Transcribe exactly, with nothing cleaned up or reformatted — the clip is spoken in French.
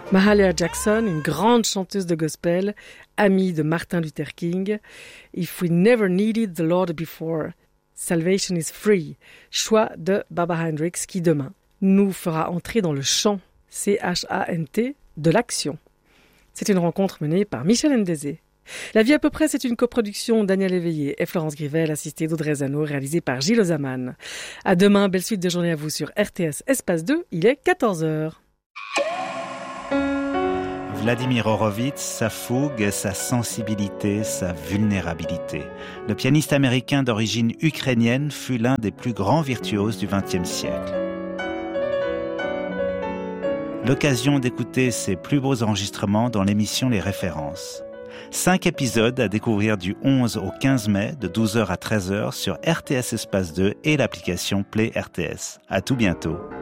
Mahalia Jackson, une grande chanteuse de gospel, amie de Martin Luther King. If we never needed the Lord before, salvation is free. Choix de Baba Hendricks qui demain nous fera entrer dans le chant, C H A N T, de l'action. C'est une rencontre menée par Michel Ndezé. La vie à peu près, c'est une coproduction Daniel Éveillé et Florence Grivel, assistée d'Audrey Zano, réalisée par Gilles Ozaman. À demain, belle suite de journée à vous sur R T S Espace deux, il est quatorze heures. Vladimir Horowitz, sa fougue, sa sensibilité, sa vulnérabilité. Le pianiste américain d'origine ukrainienne fut l'un des plus grands virtuoses du vingtième siècle. L'occasion d'écouter ses plus beaux enregistrements dans l'émission Les Références. Cinq épisodes à découvrir du onze au quinze mai, de douze heures à treize heures sur R T S Espace deux et l'application Play R T S. À tout bientôt.